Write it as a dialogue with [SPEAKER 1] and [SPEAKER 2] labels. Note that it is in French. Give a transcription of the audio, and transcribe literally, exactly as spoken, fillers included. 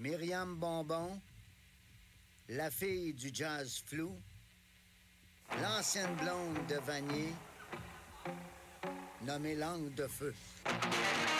[SPEAKER 1] Myriam Bonbon, la fille du jazz flou, l'ancienne blonde de Vanier, nommée Langue de Feu.